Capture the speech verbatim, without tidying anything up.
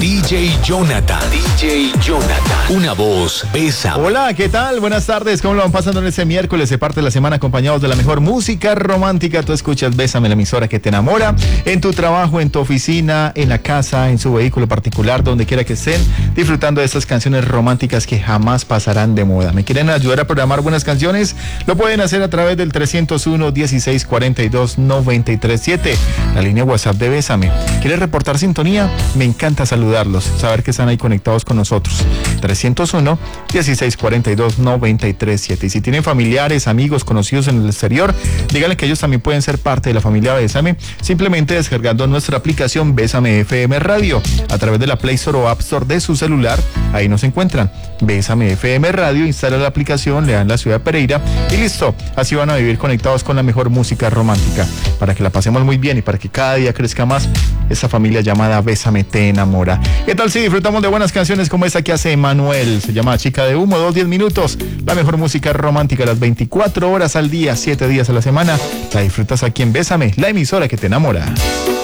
D J Jonathan. D J Jonathan. Una voz, besa. Hola, ¿qué tal? Buenas tardes. ¿Cómo lo van pasando en este miércoles? Se parte la semana acompañados de la mejor música romántica. Tú escuchas Bésame, la emisora que te enamora. En tu trabajo, en tu oficina, en la casa, en su vehículo particular, donde quiera que estén, disfrutando de estas canciones románticas que jamás pasarán de moda. ¿Me quieren ayudar a programar buenas canciones? Lo pueden hacer a través del trescientos uno, dieciséis cuarenta y dos, noventa y tres siete, la línea WhatsApp de Bésame. ¿Quieres reportar sintonía? Me encanta saludarlos, saber que están ahí conectados con nosotros. trescientos uno, dieciséis cuarenta y dos, noventa y tres siete. Y si tienen familiares, amigos, conocidos en el exterior, díganle que ellos también pueden ser parte de la familia Bésame, simplemente descargando nuestra aplicación Bésame F M Radio a través de la Play Store o App Store de su celular. Ahí nos encuentran. Bésame F M Radio, instala la aplicación, le dan la ciudad de Pereira y listo. Así van a vivir conectados con la mejor música romántica, para que la pasemos muy bien y para que cada día crezca más esa familia llamada Bésame te enamora. ¿Qué tal si disfrutamos de buenas canciones como esta que hace Emanuel? Se llama Chica de Humo, dos, diez minutos. La mejor música romántica las veinticuatro horas al día, siete días a la semana. La disfrutas aquí en Bésame, la emisora que te enamora.